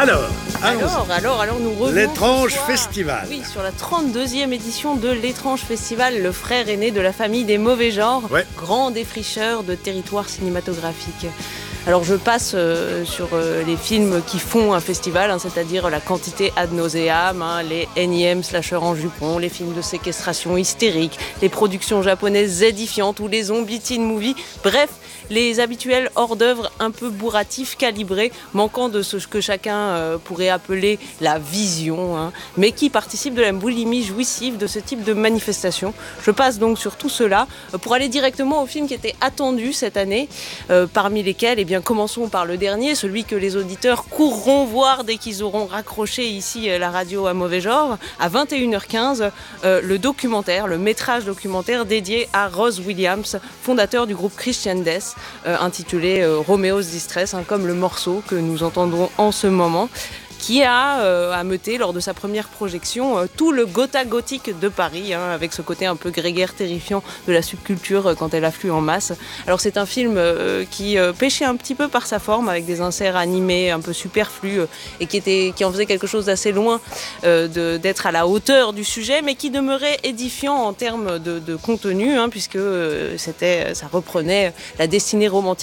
Alors, nous revenons L'Étrange ce soir, Festival. Oui, sur la 32e édition de l'Étrange Festival, le frère aîné de la famille des mauvais genres, grand défricheur de territoires cinématographiques. Alors je passe sur les films qui font un festival, c'est-à-dire la quantité ad nauseam, les énièmes slashers en jupon, les films de séquestration hystérique, les productions japonaises édifiantes ou les zombies teen movies, bref, les habituels hors-d'œuvre un peu bourratifs, calibrés, manquant de ce que chacun pourrait appeler la vision, mais qui participent de la boulimie jouissive de ce type de manifestation. Je passe donc sur tout cela pour aller directement aux films qui étaient attendus cette année, parmi lesquels, commençons par le dernier, celui que les auditeurs courront voir dès qu'ils auront raccroché ici la radio à mauvais genre, à 21h15, le métrage documentaire dédié à Ross Williams, fondateur du groupe Christian Death, intitulé Romeo's Distress, comme le morceau que nous entendons en ce moment, qui a ameuté lors de sa première projection tout le Gotha gothique de Paris, avec ce côté un peu grégaire terrifiant de la subculture quand elle afflue en masse. Alors c'est un film qui pêchait un petit peu par sa forme, avec des inserts animés un peu superflus et qui en faisait quelque chose d'assez loin d'être à la hauteur du sujet, mais qui demeurait édifiant en termes de contenu, puisque ça reprenait la destinée romantique